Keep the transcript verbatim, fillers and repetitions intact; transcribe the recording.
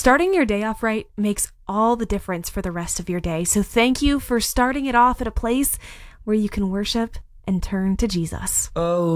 Starting your day off right makes all the difference for the rest of your day. So thank you for starting it off at a place where you can worship and turn to Jesus. Oh.